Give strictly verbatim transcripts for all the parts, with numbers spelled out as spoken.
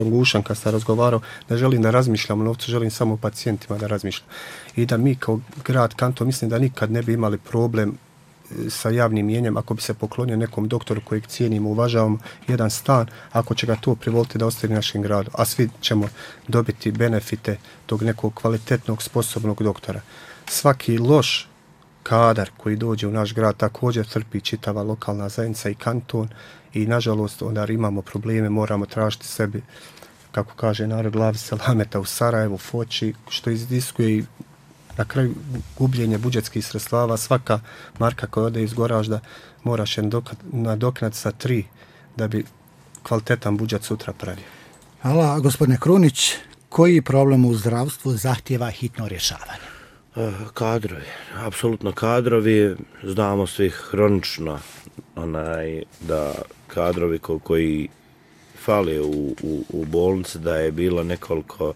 gušan kad sam razgovarao, da želim da razmišljam o novcu, želim samo o pacijentima da razmišljam. I da mi kao grad Kanton mislim da nikad ne bi imali problem sa javnim mjenjem ako bi se poklonio nekom doktoru kojeg cijenimo, uvažavamo, jedan stan, ako će ga to privoliti da ostaje našem gradu. A svi ćemo dobiti benefite tog nekog kvalitetnog, sposobnog doktora. Svaki loš kadar koji dođe u naš grad također trpi čitava lokalna zajednica i kanton i nažalost onda imamo probleme, moramo tražiti sebi, kako kaže narod, glavi selameta u Sarajevu, Foči, što izdiskuje i na kraju gubljenje budžetskih sredstava. Svaka marka koja ode iz Goražda mora še nadoknati sa tri da bi kvalitetan budžet sutra pravio. Hvala, gospodine Krunić. Koji problem u zdravstvu zahtjeva hitno rješavanje? Kadrovi, apsolutno kadrovi. Znamo svi hronično onaj, da kadrovi ko, koji fale u, u, u bolnici, da je bilo nekoliko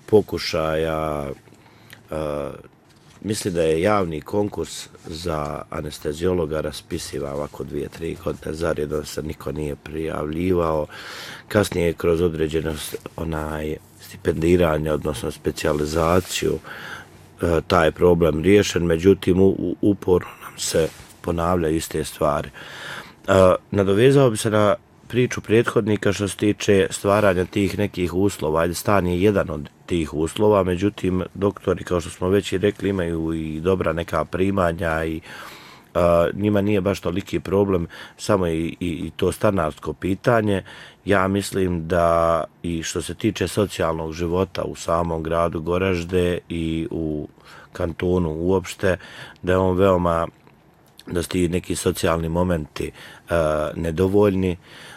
pokušaja. Uh, misli da je javni konkurs za anesteziologa raspisiva ovako dvije, tri godine zaredom, se niko nije prijavljivao. Kasnije kroz određeno onaj stipendiranje, odnosno specijalizaciju, uh, taj problem riješen, međutim u, uporno nam se ponavljaju iste stvari. Uh, nadovezao bi se na priču prethodnika što se tiče stvaranja tih nekih uslova. Ajde, stan je jedan od tih uslova, međutim doktori, kao što smo već i rekli, imaju i dobra neka primanja i a, njima nije baš toliki problem, samo i, i, i to stanarsko pitanje. Ja mislim da i što se tiče socijalnog života u samom gradu Goražde i u kantonu uopšte, da je on veoma, da su ti neki socijalni momenti a, nedovoljni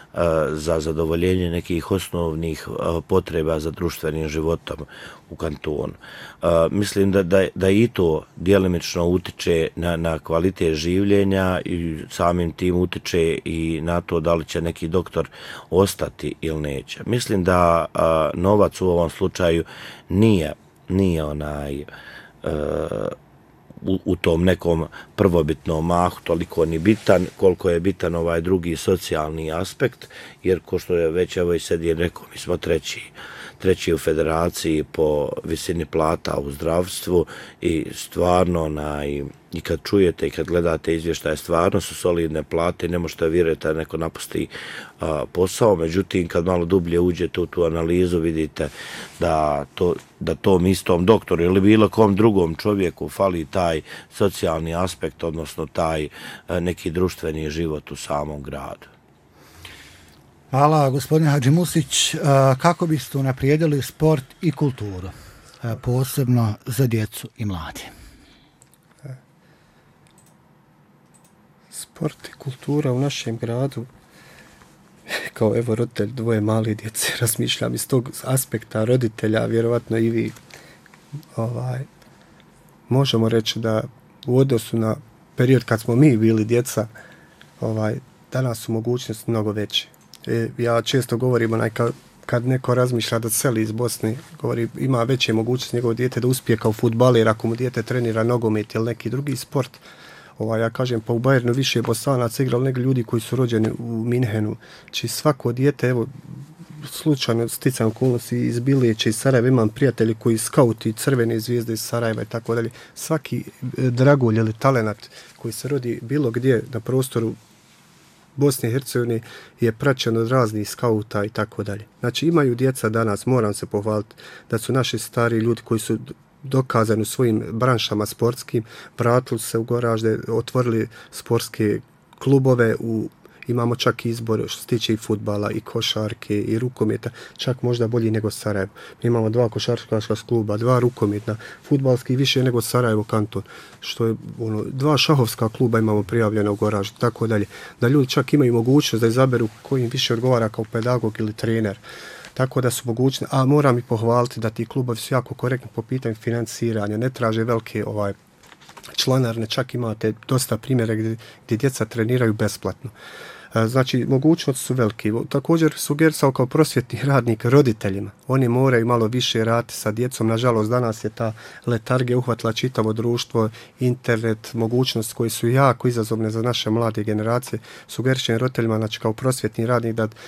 za zadovoljenje nekih osnovnih potreba za društvenim životom u kantonu. Mislim da, da, da i to djelimično utiče na, na kvalitet življenja i samim tim utiče i na to da li će neki doktor ostati ili neće. Mislim da a, novac u ovom slučaju nije, nije onaj a, U, u tom nekom prvobitnom mahu toliko ni bitan, koliko je bitan ovaj drugi socijalni aspekt, jer ko što je već evo i sad je rekao, mi smo treći, treći u federaciji po visini plata u zdravstvu i stvarno na, i, i kad čujete i kad gledate izvještaje, stvarno su solidne plate i ne možete vjerujete da neko napusti a, posao, međutim kad malo dublje uđete u tu analizu vidite da to da tom istom doktoru ili bilo kom drugom čovjeku fali taj socijalni aspekt, odnosno taj a, neki društveni život u samom gradu. Hvala, gospodine Hadžimusić. Kako biste unaprijedili sport i kulturu, posebno za djecu i mlade? Sport i kultura u našem gradu, kao evo roditelj dvoje mali djece, razmišljam iz tog aspekta roditelja, vjerovatno i vi, ovaj, možemo reći da u odnosu na period kad smo mi bili djeca, ovaj, danas su mogućnosti mnogo veće. E, ja često govorim, onaj, kad, kad neko razmišlja da seli iz Bosne, govori, ima veće mogućnosti njegovo dijete da uspije kao fudbaler, ako mu dijete trenira nogomet ili neki drugi sport. Ovaj, ja kažem, pa u Bayernu više Bosanaca igrali nego ljudi koji su rođeni u Minhenu. Či svako dijete, evo, slučajno sticam okolnosti iz Bileća iz Sarajeva, imam prijatelji koji skauti Crvene zvijezde iz Sarajeva i tako dalje. Svaki dragulj ili talenat koji se rodi bilo gdje na prostoru Bosne i Hercegovine je praćen od raznih skauta i tako dalje. Znači imaju djeca danas, moram se pohvaliti, da su naši stari ljudi koji su dokazani u svojim branšama sportskim, vratili se u Goražde, otvorili sportske klubove, u, imamo čak izbor što se tiče i fudbala, i košarke, i rukometa, čak možda bolji nego Sarajevo. Mi imamo dva košarkaška kluba, dva rukometna, fudbalski više nego Sarajevo kanton, što je ono, dva šahovska kluba imamo prijavljeno u Goraždu, tako dalje. Da ljudi čak imaju mogućnost da izaberu koji im više odgovara kao pedagog ili trener. Tako da su mogućni, a moram i pohvaliti da ti klubovi su jako korektni po pitanju financiranja, ne traže velike ovaj članarne, čak imate dosta primjera gdje, gdje djeca treniraju besplatno. Znači, mogućnosti su velike. Također sugerisao kao prosvjetni radnik roditeljima. Oni moraju malo više raditi sa djecom. Nažalost, danas je ta letargija uhvatila čitavo društvo, internet, mogućnosti koje su jako izazovne za naše mlade generacije. Sugerišem roditeljima, znači kao prosvjetni radnik, da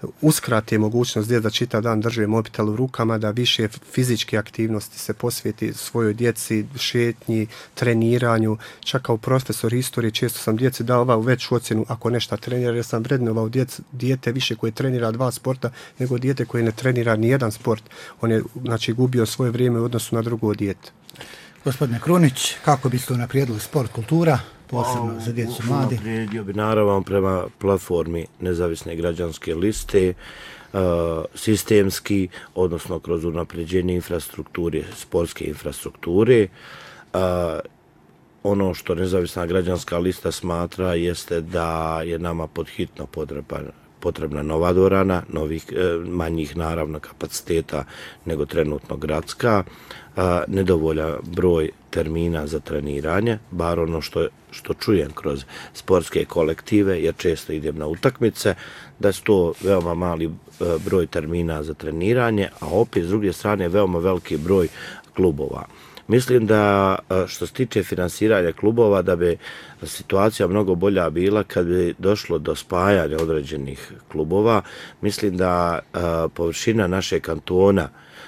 uskrate mogućnost djece da čitav dan drže mobitel u rukama, da više fizičke aktivnosti se posvijeti svojoj djeci, šetnji, treniranju. Čak kao profesor historije često sam djeci dao ovako veću ocjenu ako nešto trenira, jer sam vrednovao dijete više koje trenira dva sporta nego dijete koje ne trenira ni jedan sport. On je znači gubio svoje vrijeme u odnosu na drugo dijete. Gospodine Krunić, kako biste unaprijedili sport, kultura, posebno za djecu mladi? Unaprijedio bi naravno prema platformi Nezavisne građanske liste, uh, sistemski, odnosno kroz unapređenje infrastrukture, sportske infrastrukture. Uh, ono što Nezavisna građanska lista smatra jeste da je nama podhitno potreban potrebna nova dvorana, novih, manjih naravno kapaciteta nego trenutno gradska, nedovoljan broj termina za treniranje, bar ono što, što čujem kroz sportske kolektive, jer često idem na utakmice, da je to veoma mali broj termina za treniranje, a opet s druge strane veoma veliki broj klubova. Mislim da što se tiče finansiranja klubova, da bi situacija mnogo bolja bila kad bi došlo do spajanja određenih klubova. Mislim da površina našeg kantona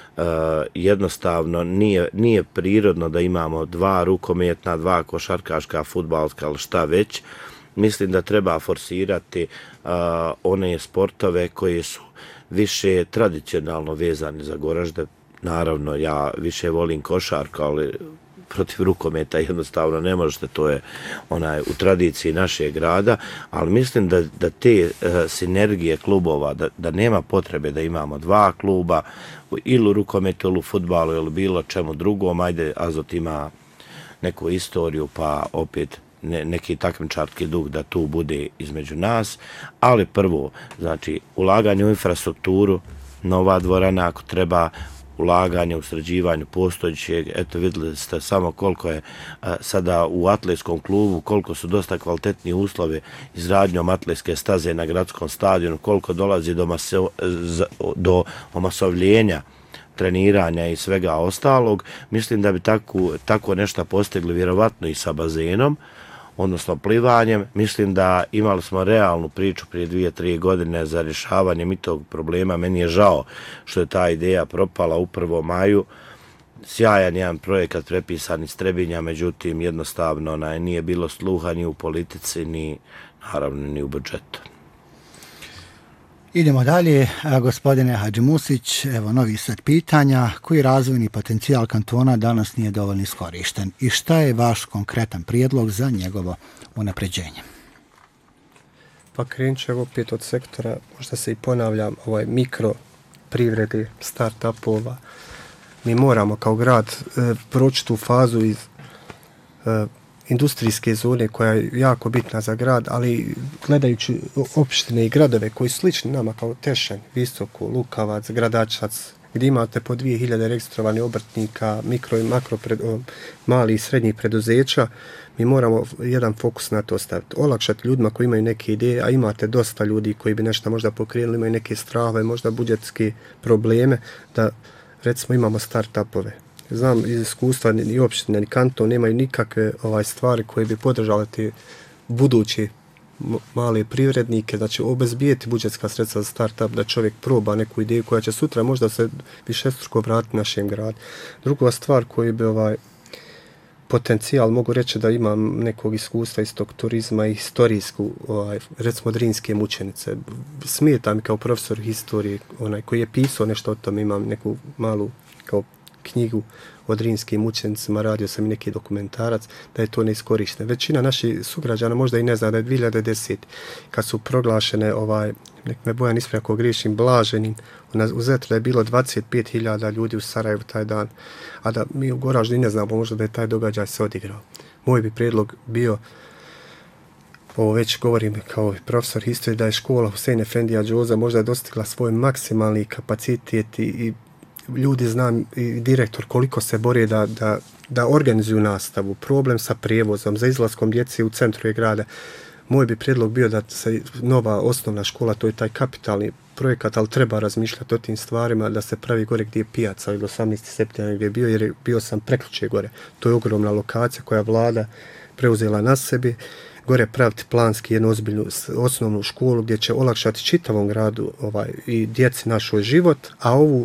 jednostavno nije, nije prirodno da imamo dva rukometna, dva košarkaška, fudbalska ili šta već. Mislim da treba forsirati one sportove koji su više tradicionalno vezani za Goražde. Naravno, ja više volim košarku, ali protiv rukometa jednostavno ne možete, to je onaj u tradiciji našeg grada, ali mislim da, da te uh, sinergije klubova, da, da nema potrebe da imamo dva kluba, ili u rukometu, ili u fudbalu, ili bilo čemu drugom, ajde, Azot ima neku istoriju, pa opet ne, neki takmičarski duh da tu bude između nas, ali prvo, znači, ulaganje u infrastrukturu, nova dvorana ako treba, ulaganje u sređivanju postojećeg, eto vidjeli ste samo koliko je a, sada u atletskom klubu, koliko su dosta kvalitetni uslovi izradnjom atletske staze na gradskom stadionu, koliko dolazi do, maso, do omasovljenja treniranja i svega ostalog. Mislim da bi tako, tako nešto postigli vjerovatno i sa bazenom, odnosno plivanjem. Mislim da imali smo realnu priču prije dvije, tri godine za rješavanje i tog problema. Meni je žao što je ta ideja propala u prvom maju. Sjajan jedan projekat prepisan iz Trebinja, međutim jednostavno onaj, nije bilo sluha ni u politici, ni naravno ni u budžetu. Idemo dalje, gospodine Hadžimusić, evo novi set pitanja. Koji razvojni potencijal kantona danas nije dovoljno iskorišten i šta je vaš konkretan prijedlog za njegovo unapređenje? Pa krenut ću opet od sektora, možda se i ponavljam, ovaj mikro privrede, start-upova. Mi moramo kao grad e, proći tu fazu iz e, industrijske zone koja je jako bitna za grad, ali gledajući opštine i gradove koji su slični nama kao Tešanj, Visoko, Lukavac, Gradačac, gdje imate po dvije hiljade registrovanih obrtnika, mikro i makro pred, mali i srednjih preduzeća, mi moramo jedan fokus na to staviti. Olakšati ljudima koji imaju neke ideje, a imate dosta ljudi koji bi nešto možda pokrenuli, imaju neke strahove, možda budžetske probleme, da recimo imamo start-upove. Znam iz iskustva ni opštine ni kanton nemaju nikakve ovaj stvari koje bi podržale te budući male privrednike, znači obezbijeti budžetska sredstva za start-up, da čovjek proba neku ideju koja će sutra možda se višestruko vratiti našem gradu. Druga stvar koji bi ovaj potencijal, mogu reći da imam nekog iskustva iz tog turizma i historijsku, ovaj, recimo Drinske mučenice. Smijeta mi kao profesor historije, onaj koji je pisao nešto o tom, imam neku malu kao knjigu o Drinskim mučenicima, radio sam i neki dokumentarac, da je to neiskorišteno. Većina naših sugrađana možda i ne zna da je dvije hiljade desete. kad su proglašene, ovaj, nek me Bojan ispravlja ako griješim, blaženim, u Zetru da je bilo dvadeset pet hiljada ljudi u Sarajevu taj dan, a da mi u Goraždi ne znamo možda da je taj događaj se odigrao. Moj bi prijedlog bio, ovo već govorim kao profesor historije, da je škola Husein Efendija Džoza možda dostigla svoj maksimalni kapacitet i, i ljudi znam i direktor koliko se bore da, da, da organizuju nastavu, problem sa prijevozom, za izlaskom djece u centru je grada. Moj bi prijedlog bio da se nova osnovna škola, to je taj kapitalni projekat, ali treba razmišljati o tim stvarima, da se pravi gore gdje je pijaca ili osamnaesti septembra gdje je bio, jer je bio sam preključe gore. To je ogromna lokacija koja vlada preuzela na sebi, gore praviti planski jednu ozbiljnu osnovnu školu gdje će olakšati čitavom gradu ovaj, i djeci našoj život, a ovu